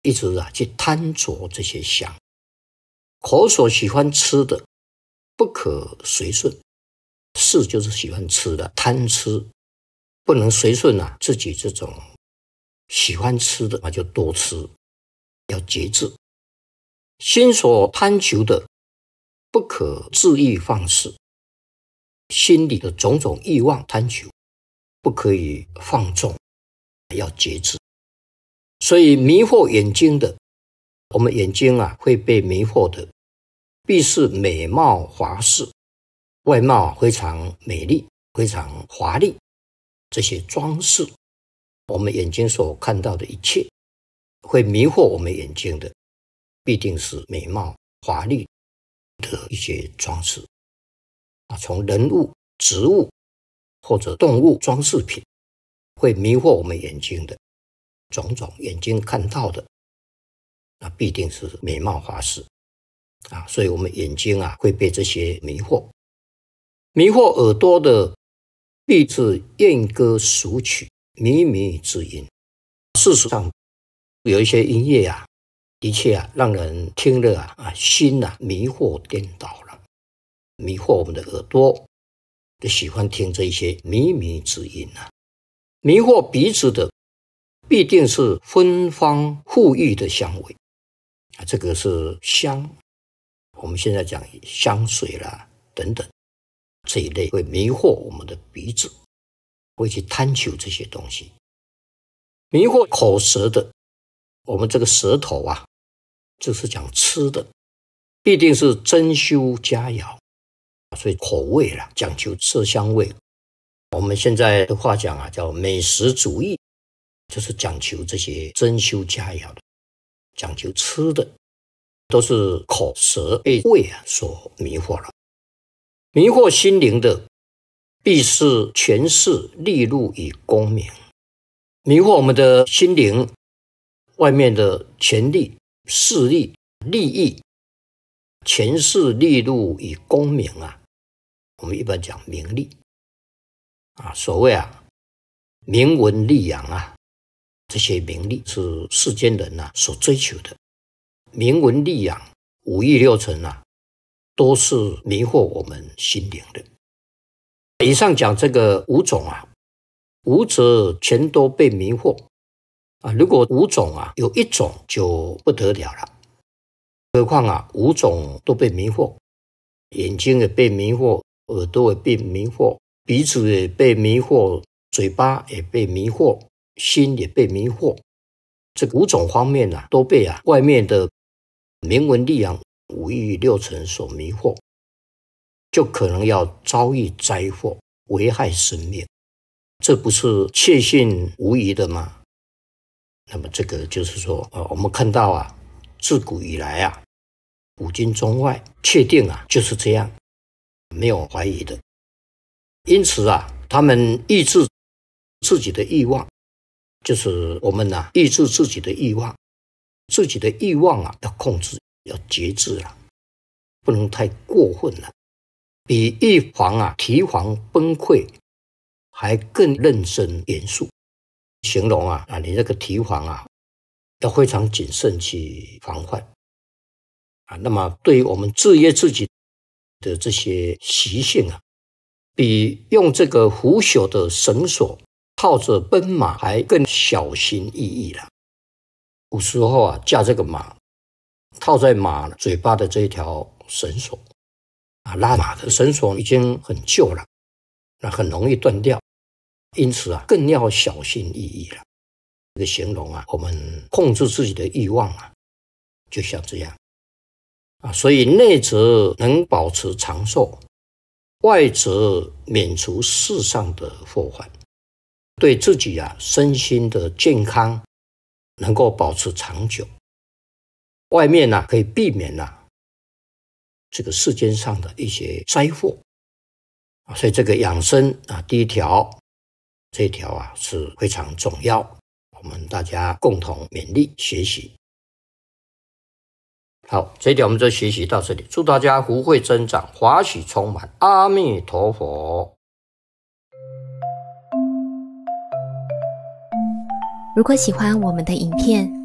一直去贪着这些香。口所喜欢吃的，不可随顺。是就是喜欢吃的，贪吃，不能随顺自己这种喜欢吃的就多吃，要节制。心所贪求的，不可恣意放肆。心里的种种欲望贪求，不可以放纵，要节制。所以迷惑眼睛的，我们眼睛会被迷惑的，必是美貌华饰，外貌非常美丽，非常华丽，这些装饰，我们眼睛所看到的一切，会迷惑我们眼睛的，必定是美貌华丽的一些装饰。从人物、植物或者动物装饰品，会迷惑我们眼睛的种种眼睛看到的，那必定是美貌华饰所以我们眼睛会被这些迷惑。迷惑耳朵的，必是燕歌俗曲，靡靡之音。事实上，有一些音乐的确让人听了心迷惑颠倒了，迷惑我们的耳朵，就喜欢听这些靡靡之音迷惑鼻子的，必定是芬芳馥郁的香味这个是香，我们现在讲香水啦等等，这一类会迷惑我们的鼻子，会去贪求这些东西。迷惑口舌的，我们这个舌头就是讲吃的，必定是珍馐佳肴，所以口味讲究色香味。我们现在的话讲叫美食主义，就是讲求这些珍馐佳肴的，讲究吃的，都是口舌被味所迷惑了。迷惑心灵的，必是权势利禄与功名。迷惑我们的心灵，外面的权力、势力、利益、权势利禄与功名我们一般讲名利所谓名闻利养这些名利是世间人所追求的。名闻利养、五欲六尘都是迷惑我们心灵的。以上讲这个五种五者全都被迷惑如果五种有一种就不得了了，何况五种都被迷惑，眼睛也被迷惑，耳朵也被迷惑，鼻子也被迷惑，嘴巴也被迷惑，心也被迷惑。这五种方面都被外面的名闻利养、五欲六尘所迷惑，就可能要遭遇灾祸，危害生命。这不是确信无疑的吗？那么这个就是说我们看到自古以来古今中外确定就是这样，没有怀疑的。因此他们抑制自己的欲望，就是我们抑制自己的欲望，自己的欲望要控制，要节制不能太过分了。比预防提防崩溃还更认真严肃，形容你这个提防要非常谨慎去防范那么对于我们制约自己的这些习性比用这个腐朽的绳索套着奔马还更小心翼翼了。古时候驾这个马，套在马嘴巴的这一条绳索拉马的绳索已经很旧了，那很容易断掉，因此更要小心翼翼了。这个形容我们控制自己的欲望就像这样所以内则能保持长寿，外则免除世上的祸患，对自己身心的健康能够保持长久，外面可以避免这个世间上的一些灾祸所以这个养生第一条，这一条是非常重要，我们大家共同勉励学习。好，这一条我们就学习到这里，祝大家福慧增长，华喜充满，阿弥陀佛。 如果喜欢我们的影片，